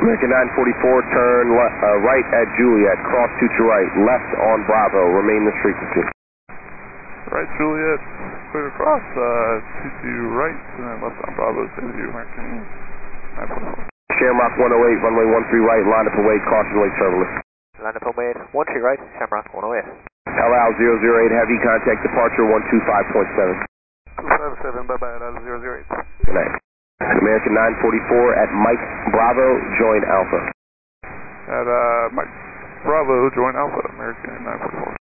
American 944, turn right at Juliet, cross to right, left on Bravo, remain this frequency. Right Juliet, clear across, to right, and then left on Bravo, stay with you, American 944. Shamrock 108, runway 13 right, line up await, caution late turbulence. Line up await, 13 right, Shamrock 108. El Al 008, heavy contact departure 125.7. 257, bye-bye, out of 008. Good night. American 944 at Mike Bravo, join Alpha. At Mike Bravo, join Alpha, American 944.